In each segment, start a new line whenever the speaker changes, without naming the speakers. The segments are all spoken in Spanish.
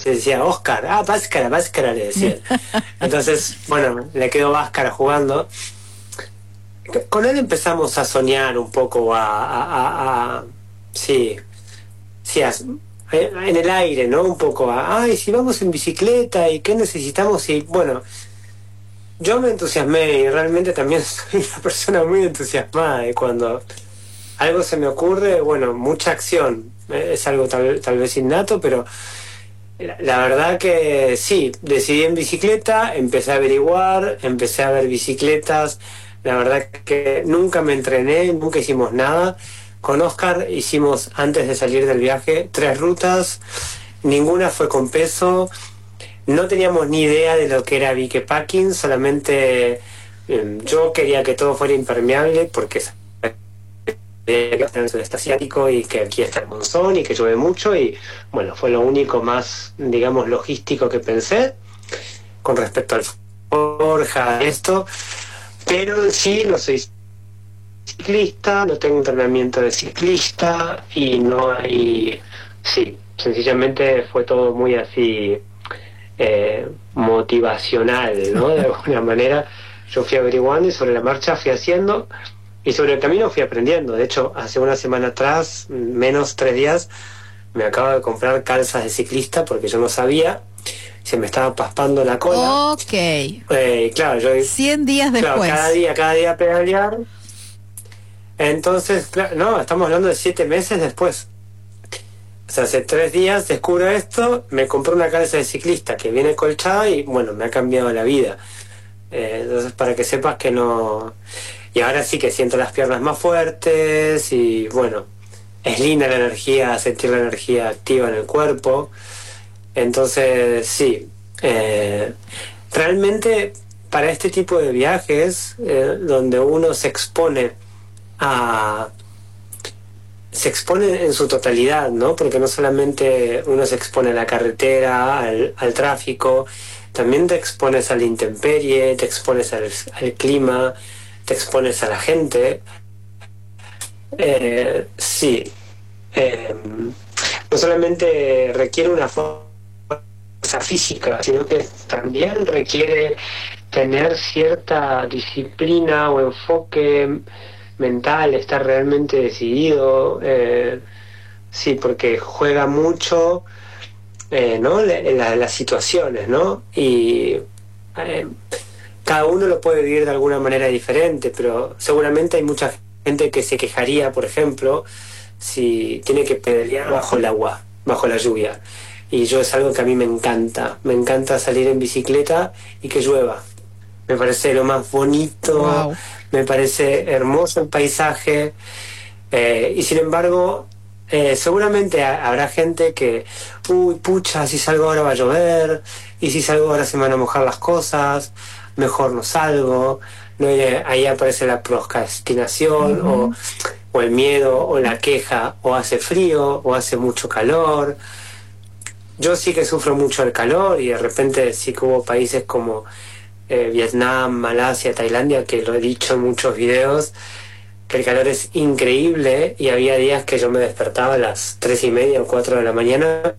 le decía Oscar, Báscara le decía. Entonces, bueno, le quedó Báscara jugando. Con él empezamos a soñar un poco, sí, en el aire, ¿no? Un poco ay, si vamos en bicicleta y qué necesitamos, y bueno, yo me entusiasmé y realmente también soy una persona muy entusiasmada, y cuando algo se me ocurre, bueno, mucha acción, es algo tal vez innato, pero la verdad que sí, decidí en bicicleta, empecé a averiguar, empecé a ver bicicletas. La verdad que nunca me entrené, nunca hicimos nada. Con Oscar hicimos, antes de salir del viaje, 3 rutas, ninguna fue con peso. No teníamos ni idea de lo que era bikepacking, solamente yo quería que todo fuera impermeable porque que está en el sudeste asiático y que aquí está el monzón y que llueve mucho, y bueno, fue lo único más, digamos, logístico que pensé con respecto al forja, esto, pero sí, no soy ciclista, no tengo entrenamiento de ciclista y no hay, sí, sencillamente fue todo muy así motivacional, ¿no? De alguna manera yo fui averiguando y sobre la marcha fui haciendo. Y sobre el camino fui aprendiendo. De hecho, hace una semana atrás, menos 3 días, me acabo de comprar calzas de ciclista porque yo no sabía. Se me estaba paspando la cola.
Ok.
Claro, yo...
100 días después.
Claro, cada día pedalear. Entonces, claro, no, estamos hablando de 7 meses después. O sea, hace 3 días descubro esto, me compré una calza de ciclista que viene colchada y, bueno, me ha cambiado la vida. Entonces, para que sepas que no... Y ahora sí que siento las piernas más fuertes y, bueno, es linda la energía, sentir la energía activa en el cuerpo. Entonces, sí, realmente para este tipo de viajes, donde uno se expone en su totalidad, ¿no? Porque no solamente uno se expone a la carretera, al tráfico, también te expones a la intemperie, te expones al clima, te expones a la gente. Sí, no solamente requiere una fuerza física, sino que también requiere tener cierta disciplina o enfoque mental, estar realmente decidido. Sí, porque juega mucho, ¿no? Las situaciones, ¿no? Y cada uno lo puede vivir de alguna manera diferente, pero seguramente hay mucha gente que se quejaría, por ejemplo, si tiene que pedalear bajo el agua, bajo la lluvia. Y yo, es algo que a mí me encanta salir en bicicleta y que llueva. Me parece lo más bonito,
wow.
Me parece hermoso el paisaje, y sin embargo, seguramente habrá gente que, uy, pucha, si salgo ahora va a llover, y si salgo ahora se me van a mojar las cosas, mejor no salgo, ¿no? Ahí aparece la procrastinación, o el miedo, o la queja, o hace frío, o hace mucho calor. Yo sí que sufro mucho el calor, y de repente sí que hubo países como Vietnam, Malasia, Tailandia, que lo he dicho en muchos videos, que el calor es increíble, y había días que yo me despertaba a las 3:30 o 4 de la mañana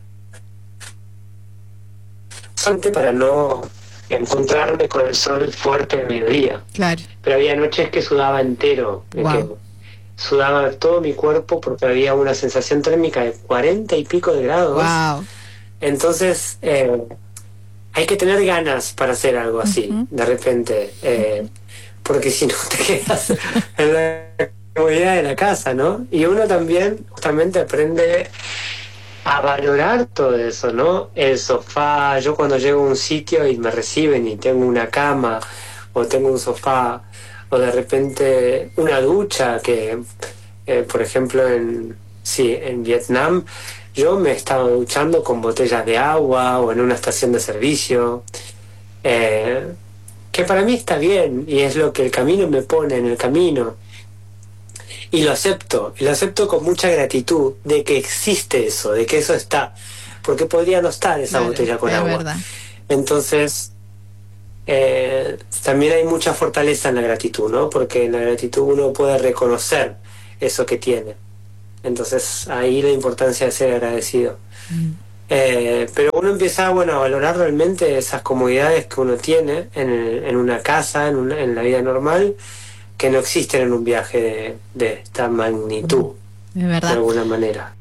solamente para no encontrarme con el sol fuerte de mediodía.
Claro.
Pero había noches que sudaba entero,
wow.
que sudaba todo mi cuerpo porque había una sensación térmica de 40 y pico de grados.
Wow.
Entonces, hay que tener ganas para hacer algo así, de repente, porque si no te quedas en la comodidad de la casa, ¿no? Y uno también justamente aprende a valorar todo eso, ¿no? El sofá, yo cuando llego a un sitio y me reciben y tengo una cama, o tengo un sofá, o de repente una ducha, que por ejemplo en Vietnam yo me estaba duchando con botellas de agua o en una estación de servicio, que para mí está bien, y es lo que el camino me pone en el camino. Y lo acepto con mucha gratitud de que existe eso, de que eso está, porque podría no estar esa
claro,
botella con agua.
Verdad.
Entonces, también hay mucha fortaleza en la gratitud, ¿no? Porque en la gratitud uno puede reconocer eso que tiene. Entonces, ahí la importancia de ser agradecido. Pero uno empieza, bueno, a valorar realmente esas comodidades que uno tiene en una casa, en la vida normal, que no existen en un viaje de esta magnitud,
Es
de
verdad.
alguna manera.